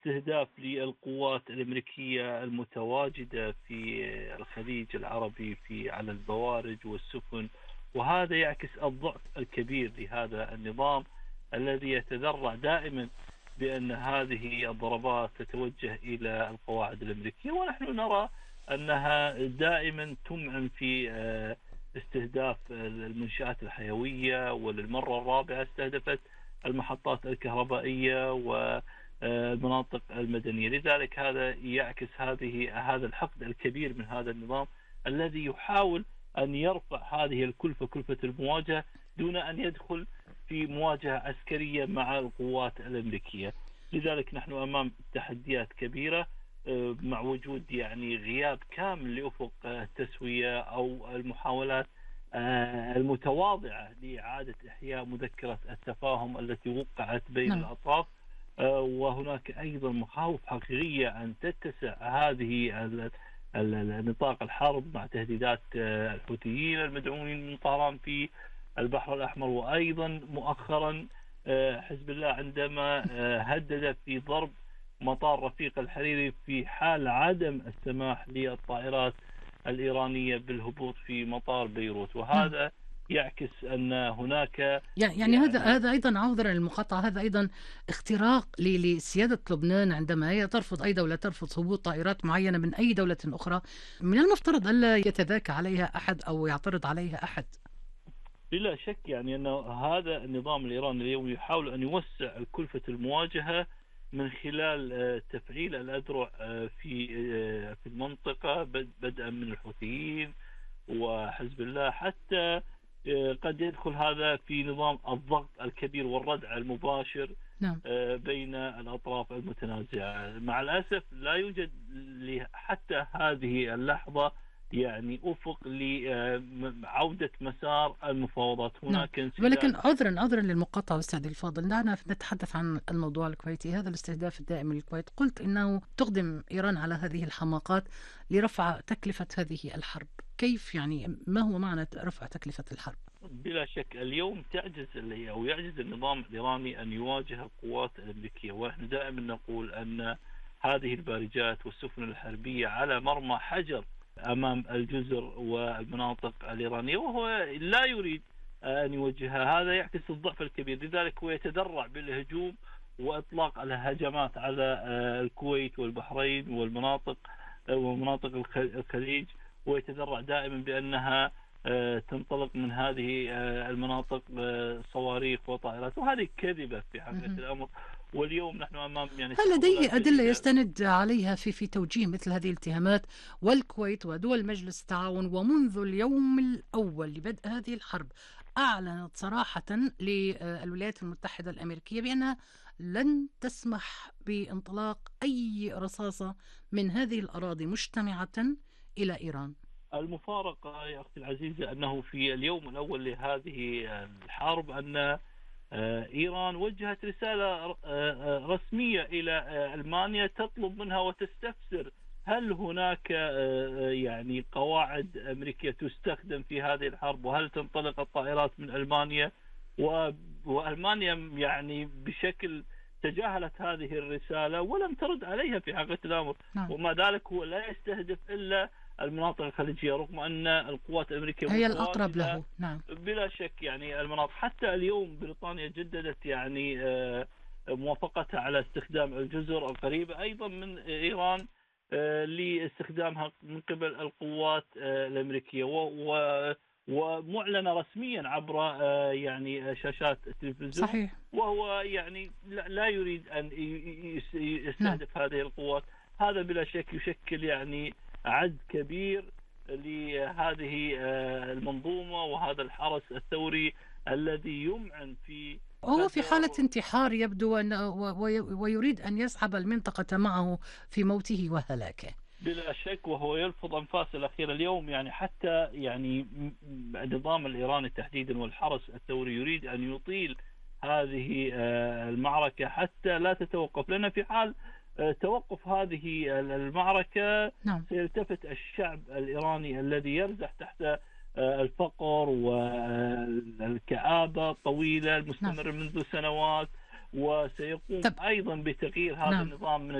استهداف للقوات الأمريكية المتواجدة في الخليج العربي على البوارج والسفن، وهذا يعكس الضعف الكبير لهذا النظام الذي يتذرع دائما بأن هذه الضربات تتوجه إلى القواعد الأمريكية، ونحن نرى أنها دائما تمعن في استهداف المنشآت الحيوية، وللمرة الرابعة استهدفت المحطات الكهربائية والمناطق المدنية. لذلك هذا يعكس هذا الحقد الكبير من هذا النظام الذي يحاول أن يرفع هذه الكلفة، كلفة المواجهة، دون أن يدخل في مواجهة عسكرية مع القوات الأمريكية. لذلك نحن أمام تحديات كبيرة مع وجود يعني غياب كامل لأفق التسوية أو المحاولات المتواضعة لإعادة إحياء مذكرة التفاهم التي وقعت بين الأطراف. وهناك أيضا مخاوف حقيقية أن تتسع هذه نطاق الحرب مع تهديدات الحوثيين المدعومين من طهران في البحر الأحمر، وأيضا مؤخرا حزب الله عندما هدد في ضرب مطار رفيق الحريري في حال عدم السماح للطائرات الإيرانية بالهبوط في مطار بيروت. وهذا يعكس أن هناك يعني هذا أيضا عذرا للمقاطعة، هذا أيضا اختراق لسيادة لبنان عندما هي ترفض أي دولة ترفض هبوط طائرات معينة من أي دولة أخرى، من المفترض ألا يتذاكى عليها أحد أو يعترض عليها أحد. بلا شك يعني أن هذا النظام الإيراني اليوم يحاول أن يوسع كلفة المواجهة من خلال تفعيل الأذرع في المنطقة، بدءا من الحوثيين وحزب الله، حتى قد يدخل هذا في نظام الضغط الكبير والردع المباشر بين الأطراف المتنازعة. مع الأسف لا يوجد حتى هذه اللحظة يعني أفق لعودة مسار المفاوضات. هناك ولكن عذرا للمقاطعة أستاذي الفاضل، دعنا نتحدث عن الموضوع الكويتي. هذا الاستهداف الدائم للكويت، قلت إنه تقدم إيران على هذه الحماقات لرفع تكلفة هذه الحرب. كيف يعني، ما هو معنى رفع تكلفة الحرب؟ بلا شك اليوم يعجز النظام الإيراني أن يواجه القوات الأمريكية، ونحن دائما نقول أن هذه البارجات والسفن الحربية على مرمى حجر أمام الجزر والمناطق الإيرانية، وهو لا يريد أن يوجهها. هذا يعكس الضعف الكبير، لذلك هو يتذرع بالهجوم وإطلاق الهجمات على الكويت والبحرين ومناطق الخليج، ويتذرع دائما بأنها تنطلق من هذه المناطق صواريخ وطائرات، وهذه كذبة في حقيقة الأمر. واليوم نحن أمام يعني هل لديه أدلة يستند عليها في توجيه مثل هذه الاتهامات؟ والكويت ودول مجلس التعاون ومنذ اليوم الأول لبدء هذه الحرب أعلنت صراحة للولايات المتحدة الأمريكية بأنها لن تسمح بانطلاق أي رصاصة من هذه الأراضي مجتمعة إلى إيران. المفارقة يا أختي العزيزة أنه في اليوم الأول لهذه الحرب أن إيران وجهت رسالة رسمية إلى ألمانيا تطلب منها وتستفسر هل هناك يعني قواعد أمريكية تستخدم في هذه الحرب، وهل تنطلق الطائرات من ألمانيا. وألمانيا يعني بشكل تجاهلت هذه الرسالة ولم ترد عليها في حقيقة الأمر. وما ذلك هو لا يستهدف إلا المناطق الخليجية، رغم أن القوات الأمريكية هي الأقرب له. بلا شك يعني المناطق. حتى اليوم بريطانيا جددت يعني موافقتها على استخدام الجزر القريبة أيضا من إيران لاستخدامها من قبل القوات الأمريكية، ومعلنة رسميا عبر يعني شاشات التلفزيون. صحيح. وهو يعني لا يريد أن يستهدف هذه القوات. هذا بلا شك يشكل يعني عد كبير لهذه المنظومة وهذا الحرس الثوري الذي يمعن هو في حالة انتحار يبدو ويريد أن يسحب المنطقة معه في موته وهلاكه. بلا شك، وهو يلفظ أنفاسه الأخيرة اليوم. يعني حتى يعني النظام الإيراني تحديدا والحرس الثوري يريد أن يطيل هذه المعركة حتى لا تتوقف، لأن في حال توقف هذه المعركة سيلتفت الشعب الإيراني الذي يرزح تحت الفقر والكآبة الطويلة المستمرة منذ سنوات، وسيقوم طب أيضا بتغيير هذا نعم. النظام من